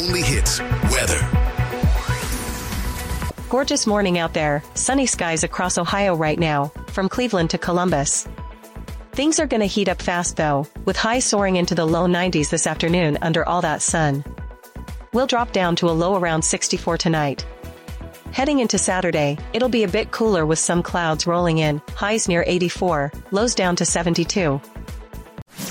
only hits, weather. Gorgeous morning out there, sunny skies across Ohio right now, from Cleveland to Columbus. Things are gonna heat up fast though, with highs soaring into the low 90s this afternoon under all that sun. We'll drop down to a low around 64 tonight. Heading into Saturday, it'll be a bit cooler with some clouds rolling in, highs near 84, lows down to 72.